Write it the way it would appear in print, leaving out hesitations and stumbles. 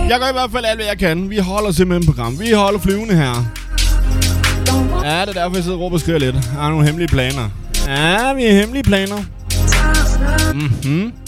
Jeg gør i hvert fald alt, hvad jeg kan. Vi holder simpelthen program. Vi holder flyvende her. Ja, det er derfor, jeg sidder og råber og skriger lidt. Jeg har nogle hemmelige planer. Ja, vi har hemmelige planer. Mhm.